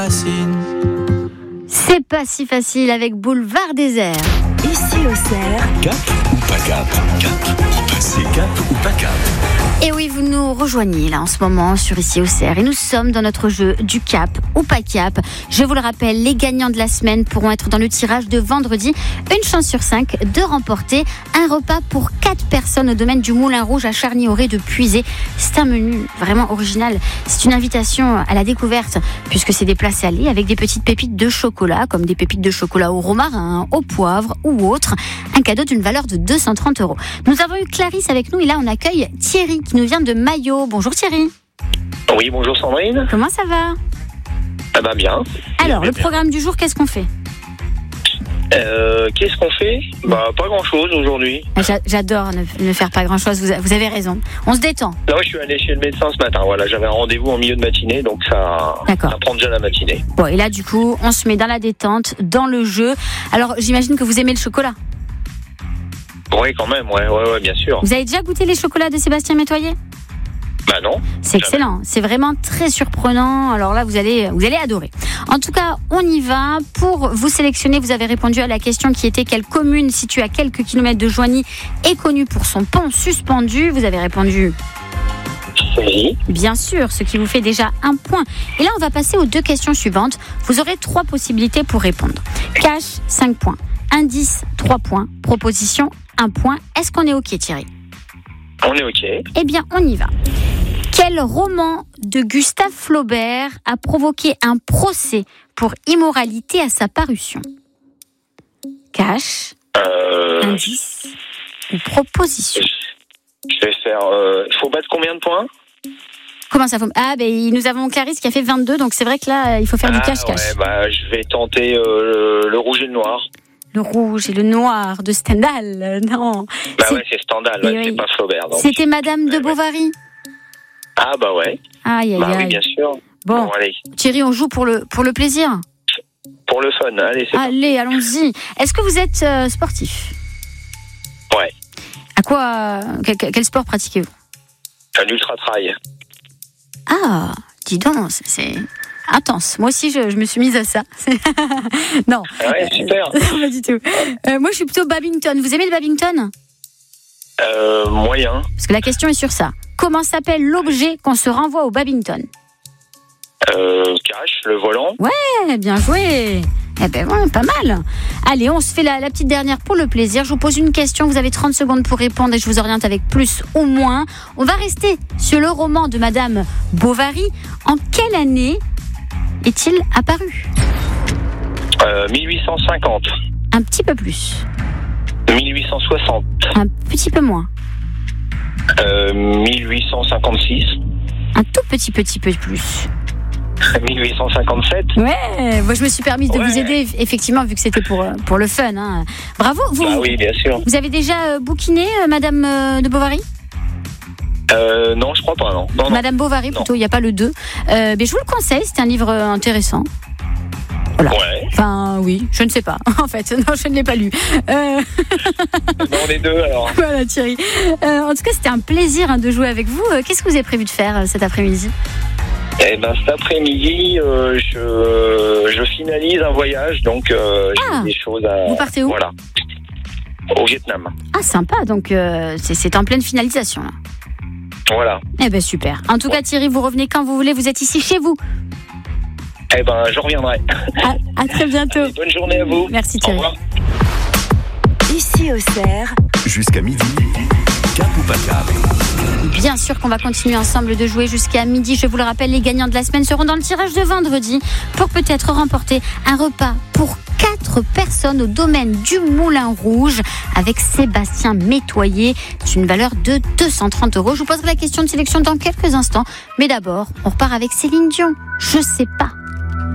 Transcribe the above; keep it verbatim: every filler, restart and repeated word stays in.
C'est pas si facile avec Boulevard Désert. Ici au Cerf. Cap ou pas cap? Cap. C'est cap ou pas cap? Et oui, vous nous rejoignez là en ce moment sur Ici au Cerf. Et nous sommes dans notre jeu du cap ou pas cap. Je vous le rappelle, les gagnants de la semaine pourront être dans le tirage de vendredi. Une chance sur cinq de remporter un repas pour quatre personnes au domaine du Moulin Rouge à Charny-Auré de Puisé. C'est un menu vraiment original. C'est une invitation à la découverte puisque c'est des plats salés avec des petites pépites de chocolat comme des pépites de chocolat au romarin, au poivre ou autre. Un cadeau d'une valeur de deux cent trente euros. Nous avons eu Clarisse avec nous et là on accueille Thierry qui nous vient de Maillot. Bonjour Thierry. Oui, bonjour Sandrine. Comment ça va? Ça va bien. Alors, bien, le bien. programme du jour, qu'est-ce qu'on fait? euh, Qu'est-ce qu'on fait? Bah, pas grand-chose aujourd'hui. J'a- J'adore ne, ne faire pas grand-chose, vous, a- vous avez raison. On se détend. Là, je suis allé chez le médecin ce matin. Voilà, j'avais un rendez-vous en milieu de matinée, donc ça, D'accord. ça prend déjà la matinée. Bon, et là, du coup, on se met dans la détente, dans le jeu. Alors, j'imagine que vous aimez le chocolat. Oui, quand même, ouais, ouais, ouais, bien sûr. Vous avez déjà goûté les chocolats de Sébastien Métoyer? Bah non. C'est excellent, c'est vraiment très surprenant. Alors là, vous allez, vous allez adorer. En tout cas, on y va. Pour vous sélectionner, vous avez répondu à la question qui était quelle commune située à quelques kilomètres de Joigny est connue pour son pont suspendu. Vous avez répondu Oui. bien sûr, ce qui vous fait déjà un point. Et là, on va passer aux deux questions suivantes. Vous aurez trois possibilités pour répondre. Cash, cinq points. Indice, trois points. Proposition, un point. Est-ce qu'on est OK, Thierry? On est OK. Eh bien, on y va. Quel roman de Gustave Flaubert a provoqué un procès pour immoralité à sa parution? Cash, Euh, indice ou proposition? je vais faire... Euh, faut battre combien de points? Comment ça faut... Ah, ben nous avons Clarisse qui a fait vingt-deux, donc c'est vrai que là, il faut faire du Ah, cash-cash. ouais, bah, je vais tenter euh, le, le rouge et le noir. Le rouge et le noir de Stendhal, euh, non. Bah C'est- ouais, c'est Stendhal, Eh ouais, oui. c'est pas Flaubert. Donc. C'était Madame de Ouais, ouais. Bovary. Ah bah ouais. Aïe, aïe, Bah oui, aïe. bien sûr. Bon, Bon, allez. Thierry, on joue pour le, pour le plaisir. Pour le fun, allez, c'est Allez, allons-y. Est-ce que vous êtes euh, sportif? Ouais. À quoi, quel, quel sport pratiquez-vous? Un ultra trail. Ah, dis donc, c'est- c'est intense. Moi aussi, je, je me suis mise à ça. non. Ah ouais, super. Non, pas du tout. Euh, moi, je suis plutôt badminton. Vous aimez le badminton? Euh, moyen. Parce que la question est sur ça. Comment s'appelle l'objet qu'on se renvoie au badminton? Euh, cash, le volant. Eh, bien joué. Eh ben ouais, pas mal. Allez, on se fait la, la petite dernière pour le plaisir. Je vous pose une question, vous avez trente secondes pour répondre et je vous oriente avec plus ou moins. On va rester sur le roman de Madame Bovary. En quelle année est-il apparu? Euh, mille huit cent cinquante. Un petit peu plus, mille huit cent soixante. un petit peu moins, Euh, mille huit cent cinquante-six. un tout petit petit peu plus. mille huit cent cinquante-sept. Ouais, moi je me suis permise de Ouais. vous aider, effectivement, vu que c'était pour, euh, pour le fun. Hein. Bravo, vous, Bah oui, bien sûr. vous avez déjà euh, bouquiné euh, Madame euh, de Bovary? Euh, non, je crois pas, non. Non, non. Madame Bovary, Non. plutôt, il n'y a pas le deux. Euh, mais je vous le conseille, c'est un livre euh, intéressant. Voilà. Ouais. Enfin, oui, je ne sais pas. En fait, non, je ne l'ai pas lu. Euh, Bon, on est deux, alors. voilà, Thierry. Euh, en tout cas, c'était un plaisir hein, de jouer avec vous. Euh, Qu'est-ce que vous avez prévu de faire euh, cet après-midi? Eh ben, cet après-midi, euh, je, je finalise un voyage, donc euh, j'ai Ah. des choses à... Vous partez où? Voilà. Au Vietnam. Ah, sympa. Donc, euh, c'est c'est en pleine finalisation, là. Voilà. Eh ben, super. En tout cas, Thierry, vous revenez quand vous voulez. Vous êtes ici chez vous. Eh ben, je reviendrai. À, à très bientôt. Allez, bonne journée à vous. Merci, Au Thierry. revoir. Ici au Cerf. Jusqu'à midi. Cap ou pas cap? Bien sûr qu'on va continuer ensemble de jouer jusqu'à midi. Je vous le rappelle, les gagnants de la semaine seront dans le tirage de vendredi pour peut-être remporter un repas pour quatre personnes au domaine du Moulin Rouge avec Sébastien Métoyer. C'est une valeur de deux cent trente euros. Je vous poserai la question de sélection dans quelques instants. Mais d'abord, on repart avec Céline Dion. Je sais pas.